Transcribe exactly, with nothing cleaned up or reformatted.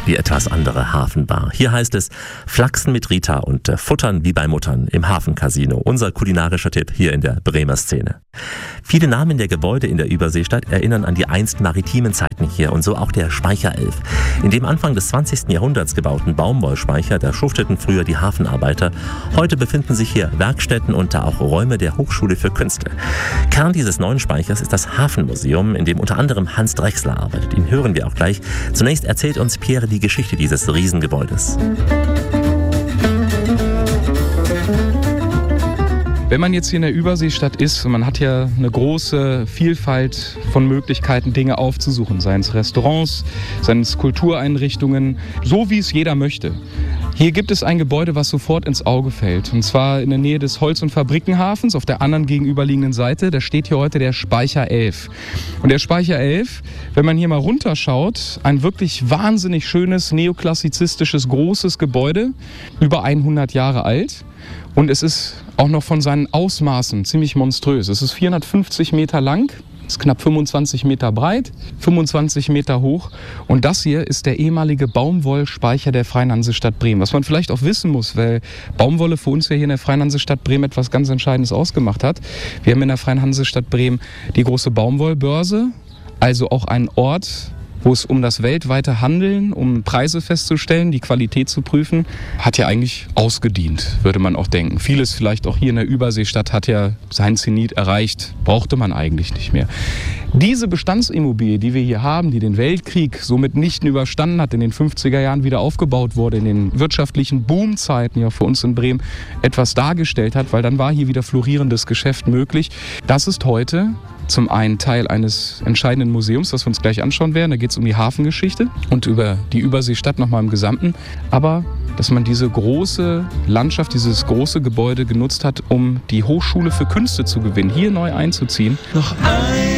die etwas andere Hafenbar. Hier heißt es Flachsen mit Rita und äh, Futtern wie bei Muttern im Hafencasino. Unser kulinarischer Tipp hier in der Bremer Szene. Viele Namen der Gebäude in der Überseestadt erinnern an die einst maritimen Zeiten hier und so auch der Speicher elf. In dem Anfang des zwanzigsten Jahrhunderts gebauten Baumwollspeicher, da schufteten früher die Hafenarbeiter. Heute befinden sich hier Werkstätten und da auch Räume der Hochschule für Künste. Kern dieses neuen Speichers ist das Hafenmuseum, in dem unter anderem Hans Drechsler arbeitet. Ihn hören wir auch gleich. Zunächst erzählt uns Pierre die Geschichte dieses Riesengebäudes. Wenn man jetzt hier in der Überseestadt ist und man hat ja eine große Vielfalt von Möglichkeiten, Dinge aufzusuchen, seien es Restaurants, seien es Kultureinrichtungen, so wie es jeder möchte. Hier gibt es ein Gebäude, was sofort ins Auge fällt, und zwar in der Nähe des Holz- und Fabrikenhafens auf der anderen gegenüberliegenden Seite. Da steht hier heute der Speicher elf. Und der Speicher elf, wenn man hier mal runterschaut, ein wirklich wahnsinnig schönes, neoklassizistisches, großes Gebäude, über hundert Jahre alt. Und es ist auch noch von seinen Ausmaßen ziemlich monströs. Es ist vierhundertfünfzig Meter lang, ist knapp fünfundzwanzig Meter breit, fünfundzwanzig Meter hoch. Und das hier ist der ehemalige Baumwollspeicher der Freien Hansestadt Bremen. Was man vielleicht auch wissen muss, weil Baumwolle für uns ja hier in der Freien Hansestadt Bremen etwas ganz Entscheidendes ausgemacht hat. Wir haben in der Freien Hansestadt Bremen die große Baumwollbörse, also auch einen Ort, wo es um das weltweite Handeln, um Preise festzustellen, die Qualität zu prüfen, hat ja eigentlich ausgedient, würde man auch denken. Vieles vielleicht auch hier in der Überseestadt hat ja sein Zenit erreicht, brauchte man eigentlich nicht mehr. Diese Bestandsimmobilie, die wir hier haben, die den Weltkrieg so mitnichten überstanden hat, in den fünfziger Jahren wieder aufgebaut wurde, in den wirtschaftlichen Boomzeiten ja für uns in Bremen etwas dargestellt hat, weil dann war hier wieder florierendes Geschäft möglich. Das ist heute zum einen Teil eines entscheidenden Museums, das wir uns gleich anschauen werden. Da geht es um die Hafengeschichte und über die Überseestadt nochmal im Gesamten. Aber dass man diese große Landschaft, dieses große Gebäude genutzt hat, um die Hochschule für Künste zu gewinnen, hier neu einzuziehen. Noch ein